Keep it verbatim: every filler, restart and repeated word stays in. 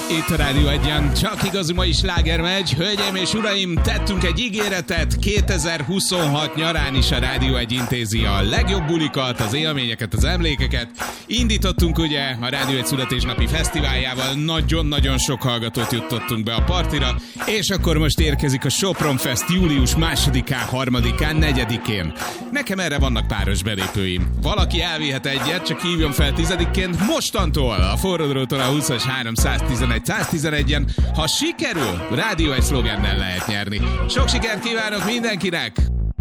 Itt a Rádió Egyen csak igazi mai sláger megy. Hölgyeim és uraim, tettünk egy ígéretet, kétezer-huszonhat nyarán is a Rádió Egy intézi a legjobb bulikat, az élményeket, az emlékeket. Indítottunk ugye a Rádió Egy születésnapi fesztiváljával, nagyon-nagyon sok hallgatót juttottunk be a partira, és akkor most érkezik a Sopron Fest július másodikán, harmadikán, negyedikén. Nekem erre vannak páros belépőim. Valaki elvihet egyet, csak hívjon fel tizedikként mostantól a forródróton a húszas háromszáztizenegy száztizenegyen. Ha sikerül, Rádió Egy szlogennel lehet nyerni. Sok sikert kívánok mindenkinek!